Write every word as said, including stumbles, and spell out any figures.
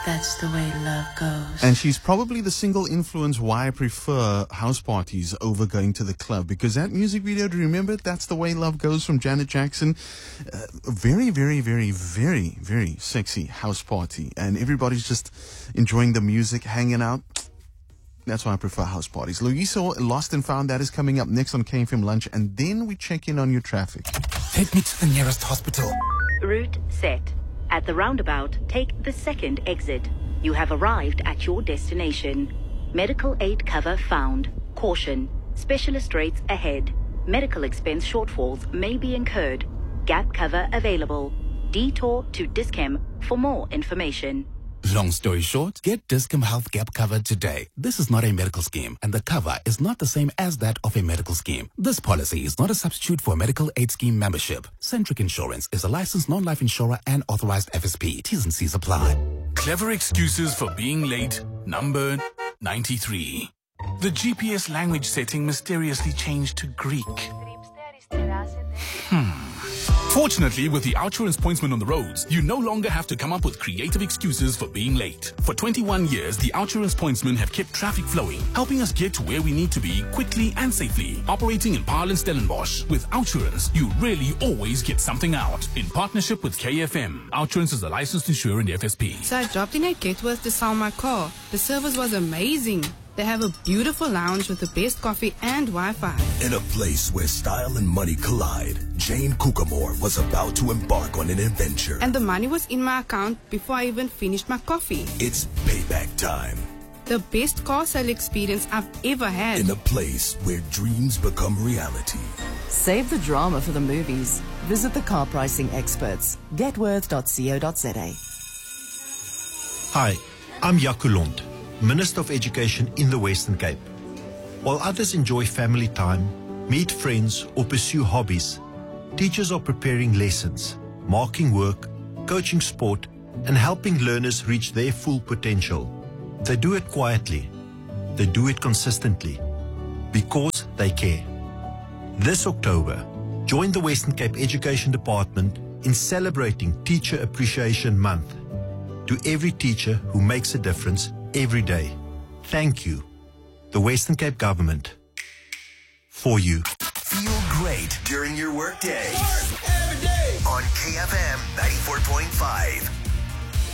That's the way love goes. And she's probably the single influence why I prefer house parties over going to the club, because that music video, do you remember it? That's the way love goes from Janet Jackson. Uh, very, very, very, very, very sexy house party. And everybody's just enjoying the music, hanging out. That's why I prefer house parties. Louisa, Lost and Found, that is coming up next on K F M Lunch. And then we check in on your traffic. Take me to the nearest hospital. Route set. At the roundabout, take the second exit. You have arrived at your destination. Medical aid cover found. Caution. Specialist rates ahead. Medical expense shortfalls may be incurred. Gap cover available. Detour to Dis-Chem for more information. Long story short, get Dis-Chem Health Gap cover today. This is not a medical scheme, and the cover is not the same as that of a medical scheme. This policy is not a substitute for a medical aid scheme membership. Centric Insurance is a licensed non-life insurer and authorized F S P. T's and C's apply. Clever excuses for being late. Number ninety-three. The G P S language setting mysteriously changed to Greek. Hmm. Fortunately, with the Outsurance Pointsman on the roads, you no longer have to come up with creative excuses for being late. For twenty-one years, the Outsurance Pointsmen have kept traffic flowing, helping us get to where we need to be quickly and safely. Operating in Paarl and Stellenbosch, with Outsurance, you really always get something out. In partnership with K F M, Outsurance is a licensed insurer in the F S P. So I dropped in at Getworth to sell my car. The service was amazing. They have a beautiful lounge with the best coffee and Wi-Fi. In a place where style and money collide, Jane Kukamore was about to embark on an adventure. And the money was in my account before I even finished my coffee. It's payback time. The best car sale experience I've ever had. In a place where dreams become reality. Save the drama for the movies. Visit the car pricing experts. getworth dot co dot za. Hi, I'm Jaco Lund, Minister of Education in the Western Cape. While others enjoy family time, meet friends or pursue hobbies, teachers are preparing lessons, marking work, coaching sport, and helping learners reach their full potential. They do it quietly. They do it consistently. Because they care. This October, join the Western Cape Education Department in celebrating Teacher Appreciation Month. To every teacher who makes a difference every day, thank you. The Western Cape Government. For you. Feel great during your workday. On K F M ninety-four point five.